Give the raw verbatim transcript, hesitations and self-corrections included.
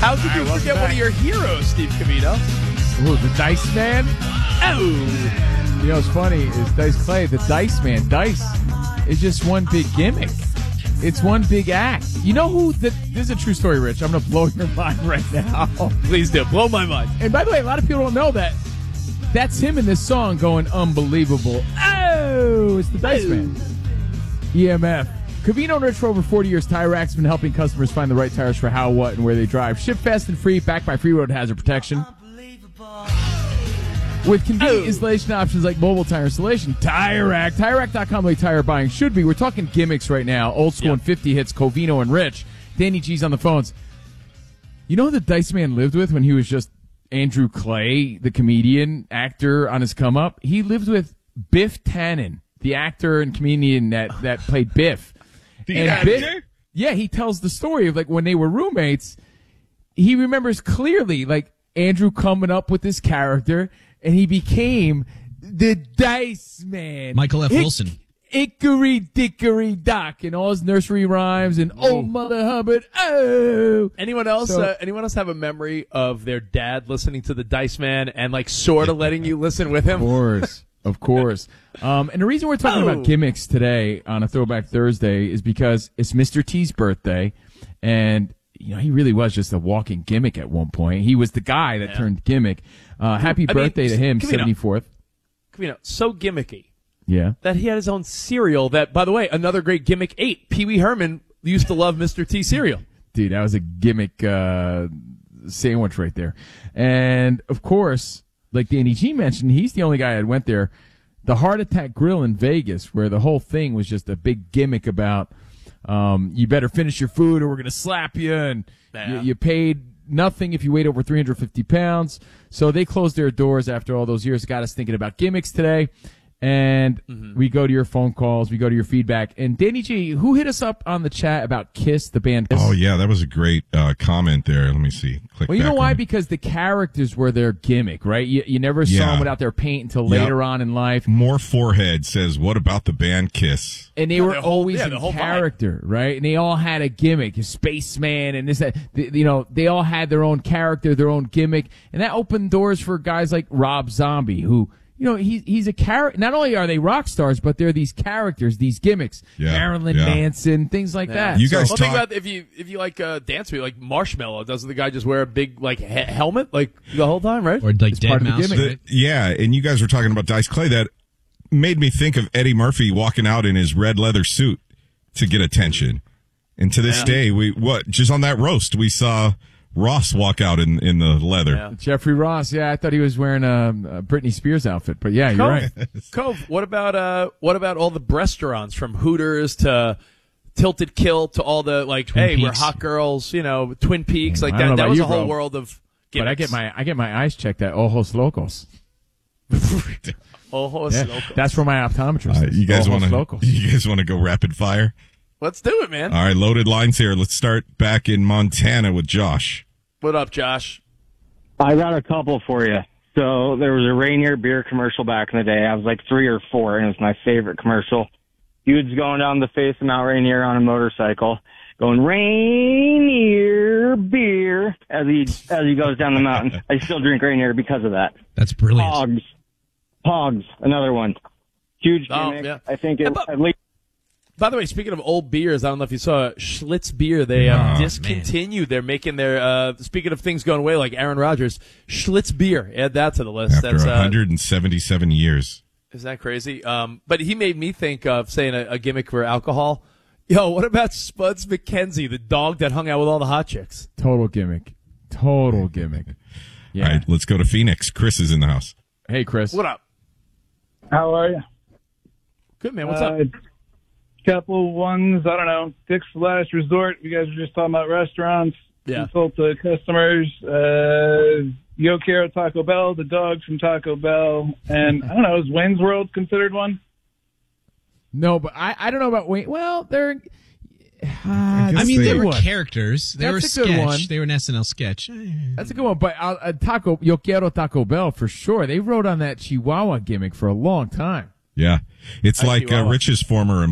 How could you forget one of your heroes, Steve Cavino? Ooh, the Dice Man? Oh! You know what's funny is Dice Clay, the Dice Man. Dice is just one big gimmick. It's one big act. You know who? The, this is a true story, Rich. I'm going to blow your mind right now. Please do. Blow my mind. And by the way, a lot of people don't know that. That's him in this song going unbelievable. Oh, it's the Dice Man. E M F. Cavino and Rich for over forty years. Tire Rack's been helping customers find the right tires for how, what, and where they drive. Ship fast and free, backed by free road hazard protection. With convenient oh. installation options like mobile tire installation. Tire Rack. Tire Rack dot com, like tire buying should be. We're talking gimmicks right now. Old school yep. and fifty hits. Covino and Rich. Danny G's on the phones. You know who the Dice Man lived with when he was just Andrew Clay, the comedian, actor on his come up? He lived with Biff Tannen, the actor and comedian that, that played Biff. The and actor? Biff, yeah, he tells the story of like when they were roommates. He remembers clearly like Andrew coming up with this character, and he became the Dice Man. Michael F. Hick- Wilson. Hickory dickory dock and all his nursery rhymes and oh Mother Hubbard, oh. Anyone else? So- uh, anyone else have a memory of their dad listening to the Dice Man and like sort of letting you listen with him? Of course, of course. Um, and the reason we're talking Oh. about gimmicks today on a Throwback Thursday is because it's Mister T's birthday, and you know he really was just a walking gimmick at one point. He was the guy that Yeah. turned gimmick. Uh, happy I mean, birthday to him, Cavino. seventy-fourth. You know, so gimmicky Yeah. that he had his own cereal. That, by the way, another great gimmick ate. Pee Wee Herman used to love Mister T cereal. Dude, that was a gimmick uh, sandwich right there. And, of course, like Danny G mentioned, he's the only guy that went there. The Heart Attack Grill in Vegas, where the whole thing was just a big gimmick about um, you better finish your food or we're going to slap you. And Yeah. you, you paid nothing if you weighed over three hundred fifty pounds. So they closed their doors after all those years. Got us thinking about gimmicks today. And Mm-hmm. we go to your phone calls, we go to your feedback. And Danny G, who hit us up on the chat about Kiss, the band Kiss? Oh, yeah, that was a great uh, comment there. Let me see. Click Well, you know back why? on- Because the characters were their gimmick, right? You, you never saw Yeah. them without their paint until Yep. later on in life. More Forehead says, what about the band Kiss? And they Yeah, were their whole- always yeah, in the whole vibe. character, right? And they all had a gimmick, a spaceman and this, that. The- you know, they all had their own character, their own gimmick. And that opened doors for guys like Rob Zombie, who, you know, he, he's a character. Not only are they rock stars, but they're these characters, these gimmicks. Yeah, Marilyn yeah. Manson, things like that. You So- guys Well, think talk- about if you if you like uh, dance music, like Marshmallow. Doesn't the guy just wear a big like he- helmet like the whole time, right? Or like part Dead of the Mouse. gimmick. right? The- yeah, and you guys were talking about Dice Clay. That made me think of Eddie Murphy walking out in his red leather suit to get attention. And to this Yeah. day, we what just on that roast, we saw Ross walk out in, in the leather. Yeah. Jeffrey Ross, yeah, I thought he was wearing a, a Britney Spears outfit, but yeah, you're right. Cove, what about uh, what about all the restaurants from Hooters to Tilted Kilt to all the like, Twin hey, we're Peaks. hot girls, you know, Twin Peaks, like I don't know that. That about was you, a whole bro. world of gimmicks. But I get my I get my eyes checked at Ojos Locos. oh, Yeah, local. that's where my optometrist Uh, is. you guys Ojos want to Locos. you guys want to go rapid fire? Let's do it, man. All right, loaded lines here. Let's start back in Montana with Josh. What up, Josh? I got a couple for you. So there was a Rainier beer commercial back in the day. I was like three or four, and it was my favorite commercial. Dude's going down the face of Mount Rainier on a motorcycle, going Rainier beer as he as he goes down the mountain. I still drink Rainier because of that. That's brilliant. Pogs, Pogs, another one. Huge Oh, gimmick. yeah. I think it And bu- at least. By the way, speaking of old beers, I don't know if you saw Schlitz beer. They uh, Oh, discontinued. They're making their. Uh, speaking of things going away, like Aaron Rodgers, Schlitz beer. Add that to the list. After That's one uh, hundred seventy-seven years. Is that crazy? Um, but he made me think of saying a, a gimmick for alcohol. Yo, what about Spuds McKenzie, the dog that hung out with all the hot chicks? Total gimmick. Total gimmick. Yeah. All right, let's go to Phoenix. Chris is in the house. Hey, Chris. What up? How are you? Good, man. What's uh, up? Couple ones, I don't know. Dick's Last Resort. You guys were just talking about restaurants. Yeah. Consult the customers. Uh, Yo Quiero Taco Bell, the dog from Taco Bell. And I don't know, is Wayne's World considered one? No, but I, I don't know about Wayne. Well, they're. Uh, I guess mean, they- they good were one. characters. They That's were a good sketch. one. They were an S N L sketch. That's a good one. But uh, uh, Taco Yo Quiero Taco Bell for sure. They rode on that Chihuahua gimmick for a long time. Yeah. It's Hi, like uh, Chihuahua. Rich's former